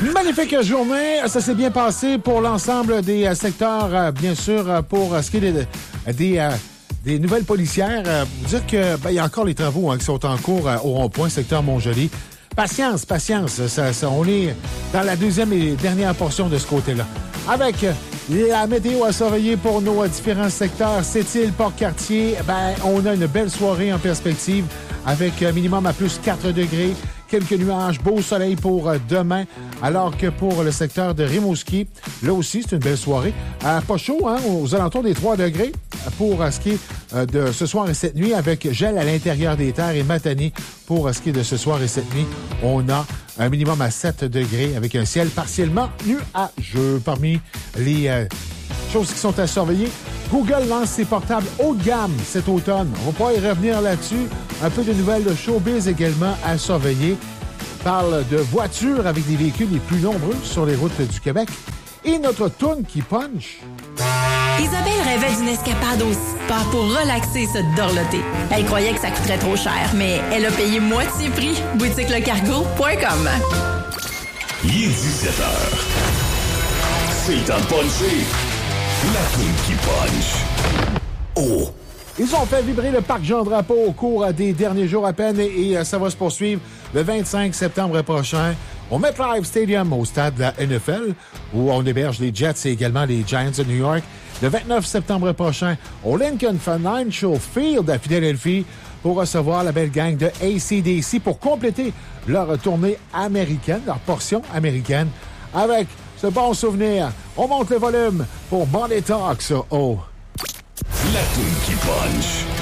Magnifique journée. Ça s'est bien passé pour l'ensemble des secteurs, bien sûr, pour ce qui est des nouvelles policières. Vous dire que il y a encore les travaux qui sont en cours au rond-point, secteur Montjoli. Patience. On est dans la deuxième et dernière portion de ce côté-là. Avec la météo à surveiller pour nos différents secteurs, Sept-Îles, Port-Cartier, on a une belle soirée en perspective avec minimum à plus 4 degrés. Quelques nuages, beau soleil pour demain, alors que pour le secteur de Rimouski, là aussi, c'est une belle soirée. Pas chaud, aux alentours des 3 degrés pour ce qui est de ce soir et cette nuit, avec gel à l'intérieur des terres et Matane pour ce qui est de ce soir et cette nuit. On a un minimum à 7 degrés avec un ciel partiellement nuageux. Parmi les choses qui sont à surveiller, Google lance ses portables haut de gamme cet automne. On va pouvoir y revenir là-dessus. Un peu de nouvelles de showbiz également à surveiller. On parle de voitures avec des véhicules les plus nombreux sur les routes du Québec. Et notre toune qui punch. Isabelle rêvait d'une escapade au spa pour relaxer et se dorloter. Elle croyait que ça coûterait trop cher, mais elle a payé moitié prix. BoutiqueLeCargo.com. Il est 17h. C'est le temps de puncher. La toune qui punch. Oh! Ils ont fait vibrer le parc Jean-Drapeau au cours des derniers jours à peine et ça va se poursuivre le 25 septembre prochain au MetLife Stadium, au stade de la NFL, où on héberge les Jets et également les Giants de New York. Le 29 septembre prochain au Lincoln Financial Field à Philadelphie pour recevoir la belle gang de AC/DC pour compléter leur tournée américaine, leur portion américaine, avec ce bon souvenir. On monte le volume pour Money Talks. Oh! La toune qui punch.